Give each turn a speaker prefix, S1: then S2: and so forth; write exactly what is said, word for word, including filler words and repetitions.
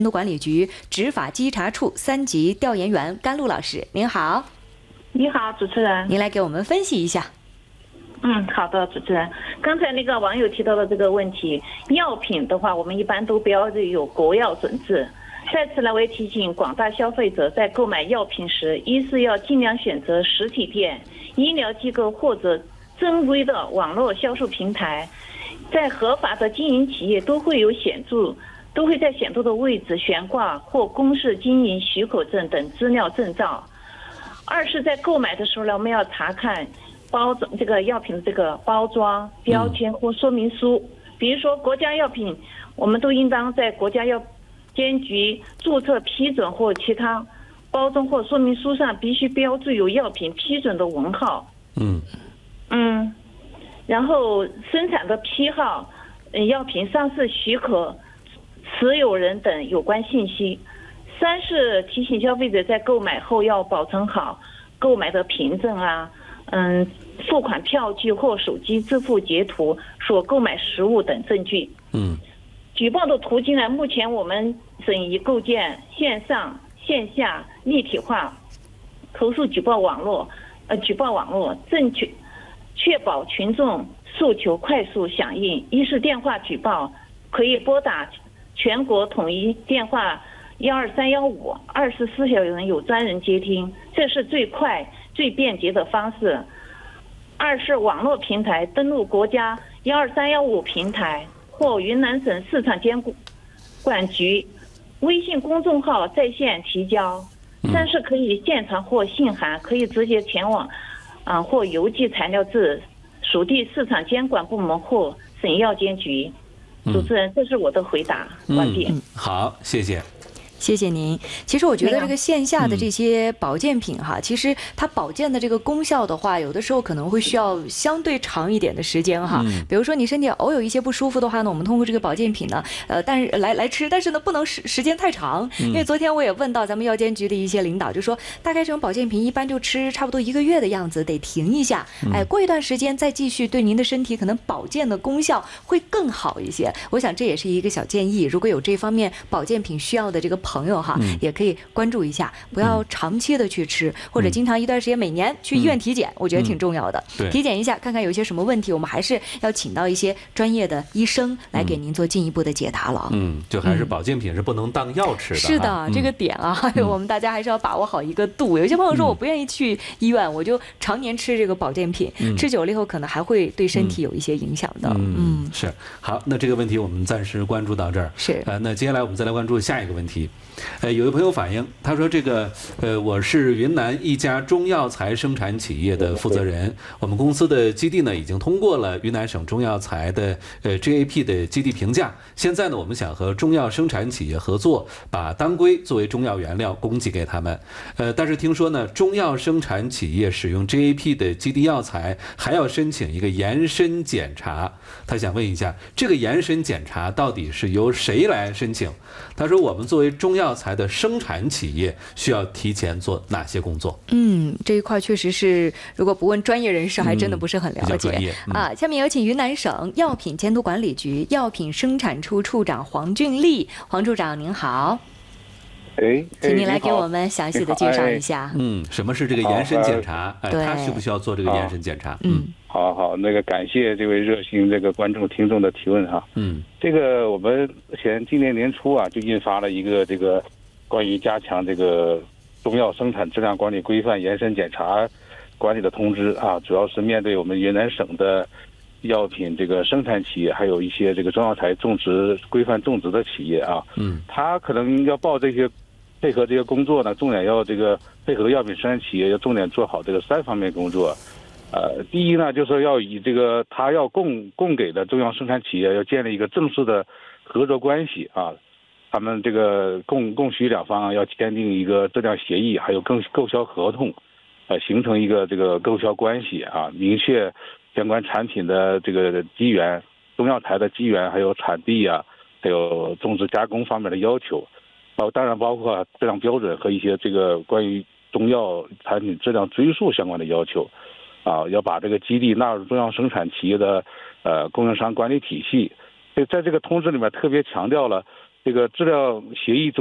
S1: 监督管理局执法稽查处三级调研员甘露老师，您好。
S2: 你好，主持人。
S1: 您来给我们分析一下。
S2: 嗯，好的，主持人。刚才那个网友提到的这个问题，药品的话，我们一般都标着有国药准字。在此呢，我也提醒广大消费者，在购买药品时，一是要尽量选择实体店、医疗机构或者正规的网络销售平台，在合法的经营企业都会有显著。都会在显著的位置悬挂或公示经营许可证等资料证照。二是在购买的时候呢，我们要查看包装这个药品的这个包装标签或说明书。比如说国家药品，我们都应当在国家药监局注册批准或其他包装或说明书上必须标注有药品批准的文号。
S3: 嗯
S2: 嗯，然后生产的批号、药品上市许可、持有人等有关信息。三是提醒消费者在购买后要保存好购买的凭证啊，嗯，付款票据或手机支付截图、所购买实物等证据。
S3: 嗯，
S2: 举报的途径呢，目前我们省已构建线上、线下立体化投诉举报网络，呃，举报网络，正确确保群众诉求快速响应。一是电话举报，可以拨打全国统一电话幺二三幺五，二十四小时有专人接听，这是最快最便捷的方式。二是网络平台登录国家幺二三幺五平台或云南省市场监管局微信公众号在线提交。三是可以现场或信函，可以直接前往啊、呃、或邮寄材料至属地市场监管部门或省药监局。主持人，这是我的回答观点。
S3: 嗯，好，谢谢。
S1: 谢谢您。其实我觉得这个线下的这些保健品哈，其实它保健的这个功效的话，有的时候可能会需要相对长一点的时间哈。比如说你身体偶有一些不舒服的话呢，我们通过这个保健品呢，呃，但是来来吃，但是呢不能时时间太长，因为昨天我也问到咱们药监局的一些领导，就说大概这种保健品一般就吃差不多一个月的样子，得停一下，哎，过一段时间再继续，对您的身体可能保健的功效会更好一些。我想这也是一个小建议，如果有这方面保健品需要的这个朋友哈，嗯、也可以关注一下，不要长期的去吃，嗯、或者经常一段时间每年去医院体检，嗯、我觉得挺重要的。
S3: 嗯、
S1: 体检一下，看看有些什么问题，我们还是要请到一些专业的医生来给您做进一步的解答了。
S3: 嗯，就还是保健品是不能当药吃的。
S1: 是的，这个点啊，
S3: 嗯、
S1: 我们大家还是要把握好一个度。有些朋友说我不愿意去医院，我就常年吃这个保健品，嗯、吃久了以后可能还会对身体有一些影响的。
S3: 嗯，嗯是。好，那这个问题我们暂时关注到这儿。
S1: 是。
S3: 呃，那接下来我们再来关注下一个问题。呃，有一个朋友反映，他说这个，呃，我是云南一家中药材生产企业的负责人，我们公司的基地呢已经通过了云南省中药材的呃 G A P 的基地评价。现在呢，我们想和中药生产企业合作，把当归作为中药原料供给给他们。呃，但是听说呢，中药生产企业使用 G A P 的基地药材还要申请一个延伸检查。他想问一下，这个延伸检查到底是由谁来申请？他说，我们作为中药材的生产企业，需要提前做哪些工作？
S1: 嗯，这一块确实是，如果不问专业人士，还真的不是很了解。
S3: 嗯嗯、
S1: 啊，下面有请云南省药品监督管理局药品生产处处长黄俊立，黄处长您好。
S4: 哎，
S1: 请您来给我们详细的介绍一下。
S3: 嗯，什么是这个延伸检查？哎，他需不需要做这个延伸检查？
S1: 嗯，
S4: 好好，那个感谢这位热心这个观众听众的提问哈。
S3: 嗯，
S4: 这个我们之前今年年初啊，就印发了一个这个关于加强这个中药生产质量管理规范延伸检查管理的通知啊，主要是面对我们云南省的药品这个生产企业，还有一些这个中药材种植规范种植的企业啊。
S3: 嗯，
S4: 他可能要报这些。配合这些工作呢，重点要这个配合药品生产企业要重点做好这个三方面工作。呃，第一呢，就是要以这个他要供供给的中药生产企业要建立一个正式的合作关系啊，他们这个供供需两方要签订一个质量协议，还有购购销合同，呃，形成一个这个购销关系啊，明确相关产品的这个机源、中药材的机源，还有产地啊，还有种植加工方面的要求。当然包括质量标准和一些这个关于中药产品质量追溯相关的要求，啊，要把这个基地纳入中药生产企业的呃供应商管理体系。所以在这个通知里面特别强调了， 这个治疗协议中。